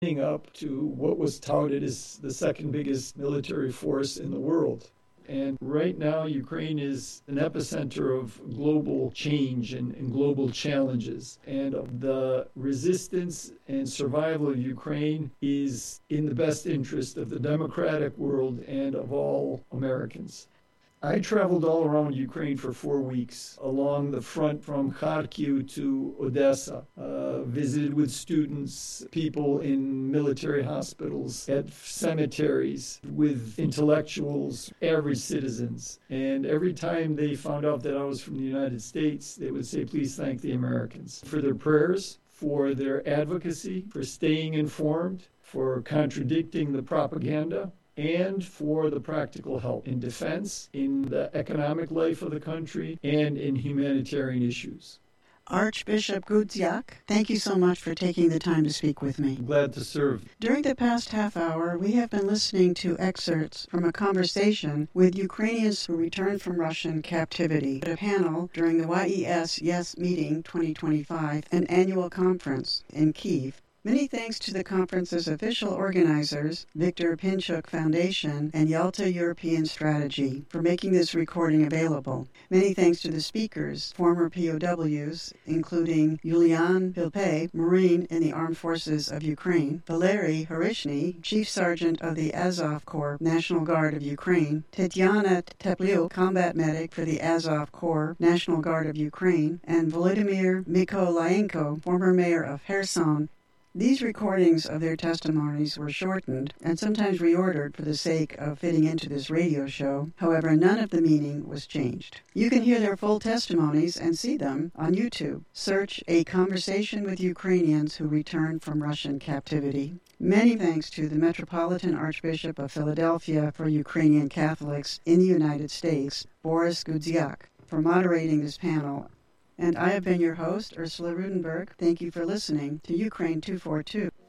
up to what was touted as the second biggest military force in the world. And right now, Ukraine is an epicenter of global change and global challenges. And the resistance and survival of Ukraine is in the best interest of the democratic world and of all Americans. I traveled all around Ukraine for 4 weeks along the front from Kharkiv to Odessa, visited with students, people in military hospitals, at cemeteries, with intellectuals, average citizens. And every time they found out that I was from the United States, they would say, please thank the Americans for their prayers, for their advocacy, for staying informed, for contradicting the propaganda, and for the practical help in defense, in the economic life of the country, and in humanitarian issues. Archbishop Gudziak, thank you so much for taking the time to speak with me. I'm glad to serve. During the past half hour, we have been listening to excerpts from a conversation with Ukrainians who returned from Russian captivity at a panel during the YES Yes Meeting 2025, an annual conference in Kyiv. Many thanks to the conference's official organizers, Viktor Pinchuk Foundation and Yalta European Strategy, for making this recording available. Many thanks to the speakers, former POWs, including Yulian Pilpe, Marine in the Armed Forces of Ukraine, Valery Horishny, Chief Sergeant of the Azov Corps, National Guard of Ukraine, Tetiana Tepliuk, Combat Medic for the Azov Corps, National Guard of Ukraine, and Volodymyr Mykolayenko, former mayor of Kherson. These recordings of their testimonies were shortened and sometimes reordered for the sake of fitting into this radio show. However, none of the meaning was changed. You can hear their full testimonies and see them on YouTube. Search A Conversation with Ukrainians Who Returned from Russian Captivity. Many thanks to the Metropolitan Archbishop of Philadelphia for Ukrainian Catholics in the United States, Boris Gudziak, for moderating this panel. And I have been your host, Ursula Rudenberg. Thank you for listening to Ukraine 242.